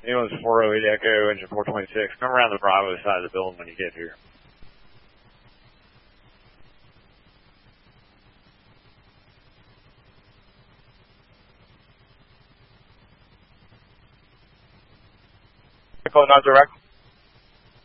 Anyone's 408 Echo, engine 426. Come around the Bravo side of the building when you get here. Echo, not direct.